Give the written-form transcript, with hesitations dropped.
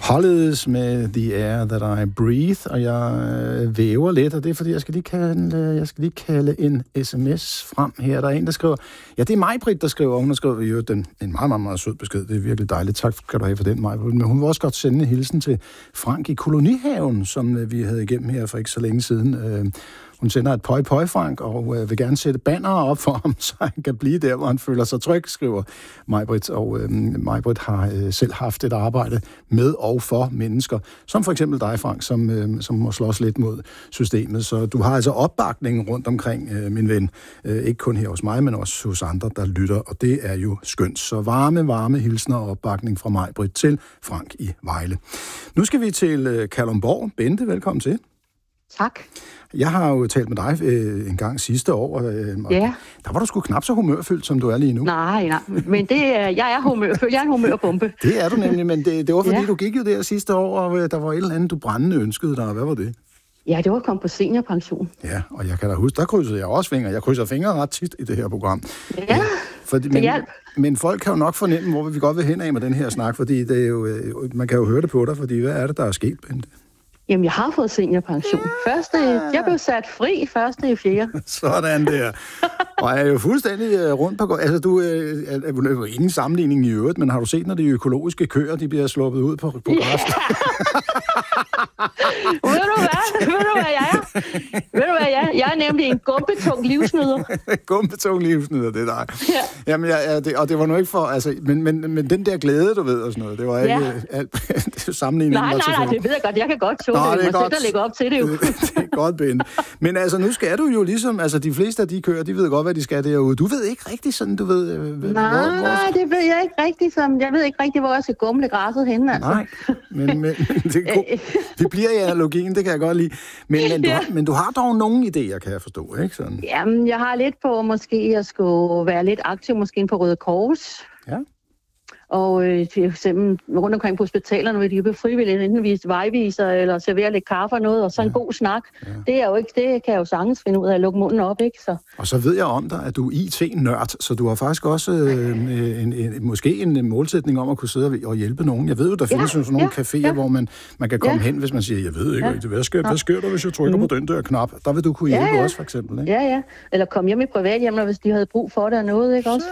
Hollies med The Air That I Breathe, og jeg væver lidt, og det er fordi, jeg skal lige kalde en sms frem her. Der er en, der skriver, ja, det er Maj-Britt, der skriver, hun har skrevet jo en meget, meget, meget sød besked, det er virkelig dejligt, tak skal du have for den, Maj-Britt, men hun vil også godt sende en hilsen til Frank i Kolonihaven, som vi havde igennem her for ikke så længe siden. Hun sender et pøj, Frank, og vil gerne sætte bannere op for ham, så han kan blive der, hvor han føler sig tryg, skriver Maj-Britt. Og Maj-Britt har selv haft et arbejde med og for mennesker, som for eksempel dig, Frank, som må slås lidt mod systemet. Så du har altså opbakningen rundt omkring, min ven. Ikke kun her hos mig, men også hos andre, der lytter, og det er jo skønt. Så varme hilsner og opbakning fra Maj-Britt til Frank i Vejle. Nu skal vi til Kalundborg. Bente, velkommen til. Tak. Jeg har jo talt med dig en gang sidste år, og der var du sgu knap så humørfyldt, som du er lige nu. Nej, men jeg er humørfyldt. Jeg er en humørbombe. Det er du nemlig, men det var fordi, du gik jo der sidste år, og der var et eller andet, du brændende ønskede dig. Hvad var det? Ja, det var at komme på seniorpension. Ja, og jeg kan da huske, der krydsede jeg også fingre. Jeg krydser fingre ret tit i det her program. Ja, det hjalp. Men folk kan jo nok fornemme, hvor vi godt vil hen af med den her snak, fordi det er jo, man kan jo høre det på dig, fordi hvad er det, der er sket, Bente? Jamen, jeg har fået seniorpension. Jeg blev sat fri 1.4. Sådan der. Og jeg er jo fuldstændig rundt på... Altså, du er jo ingen sammenligning i øvrigt, men har du set, når de økologiske køer, de bliver sluppet ud på græs? Ved du hvad jeg er? Jeg er nemlig en gumpetung livsnyder. Gumpetung livsnyder, det er dig. Ja. Jamen, og det var nu ikke for... Altså, men den der glæde, du ved, og sådan noget, det var ikke alt sammenligning. Nej, det ved jeg godt. Jeg kan godt tåle det. Jeg må selv lægge op til det jo. Det er godt, Ben. Men altså, nu skal du jo ligesom... Altså, de fleste af de køer, de ved godt, hvad de skal derude. Du ved ikke rigtig sådan, du ved... Nej, det ved jeg ikke rigtig. Jeg ved ikke rigtig, hvor jeg skal gumle græsset henne, altså. Nej, men det bliver i analogien, det kan jeg godt lide. Men du har dog nogle idéer, kan jeg forstå, ikke sådan? Jamen, jeg har lidt på måske at skulle være lidt aktiv, måske på Røde Kors. Ja. Og for eksempel rundt omkring på hospitalerne, hvor de kan frivilligt enten vise vejviser eller servere lidt kaffe og noget, og så en god snak. Ja. Det er jo ikke, det kan jeg jo sagtens finde ud af at lukke munden op, ikke? Så. Og så ved jeg om dig, at du er IT-nørd, så du har faktisk også måske en målsætning om at kunne sidde og hjælpe nogen. Jeg ved jo, der findes jo sådan nogle caféer, hvor man kan komme hen, hvis man siger, jeg ved ikke rigtig, hvad sker der, hvis jeg trykker på den der knap? Der vil du kunne hjælpe også, for eksempel, ikke? Ja. Eller komme hjem i privathjem, hvis de havde brug for det og noget, ikke også?